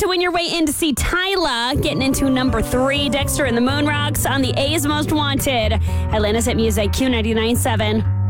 to win your way in to see Tyla getting into number 3. Dexter and the Moon Rocks on the A's Most Wanted. Atlanta's Hit Music, Q99.7.